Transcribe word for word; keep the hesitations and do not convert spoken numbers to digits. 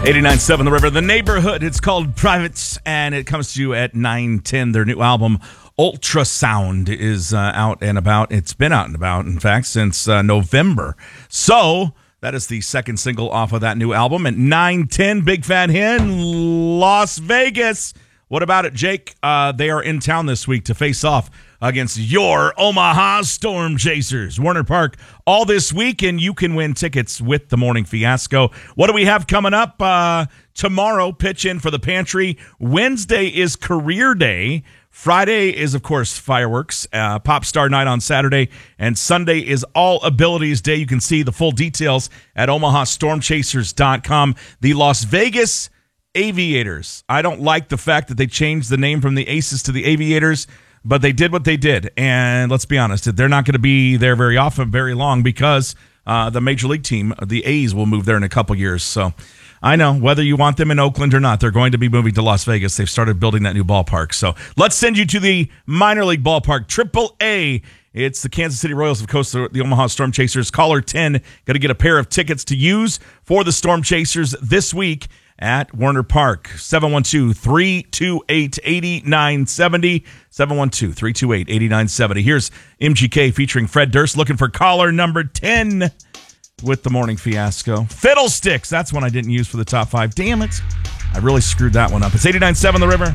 eighty-nine point seven The River, The Neighborhood. It's called Privates, and it comes to you at nine ten. Their new album, Ultrasound, is uh, out and about. It's been out and about, in fact, since uh, November. So that is the second single off of that new album. At nine ten, Big Fat Hen, Las Vegas. What about it, Jake? Uh, they are in town this week to face off against your Omaha Storm Chasers. Warner Park all this week, and you can win tickets with the Morning Fiasco. What do we have coming up? Uh, tomorrow, pitch in for the pantry. Wednesday is Career Day. Friday is, of course, fireworks. Uh, Pop Star Night on Saturday. And Sunday is All Abilities Day. You can see the full details at omaha storm chasers dot com. The Las Vegas Aviators. I don't like the fact that they changed the name from the Aces to the Aviators, but they did what they did. And let's be honest, they're not going to be there very often, very long, because uh, the Major League team, the A's, will move there in a couple years. So I know, whether you want them in Oakland or not, they're going to be moving to Las Vegas. They've started building that new ballpark. So let's send you to the minor league ballpark, Triple A. It's the Kansas City Royals, of course, the Omaha Storm Chasers. Caller ten, got to get a pair of tickets to use for the Storm Chasers this week at Warner Park. seven one two, three two eight, eight nine seven zero. seven one two, three two eight, eight nine seven zero. Here's M G K featuring Fred Durst, looking for caller number ten with the Morning Fiasco. Fiddlesticks, that's one I didn't use for the top five. Damn it. I really screwed that one up. It's eighty-nine point seven The River.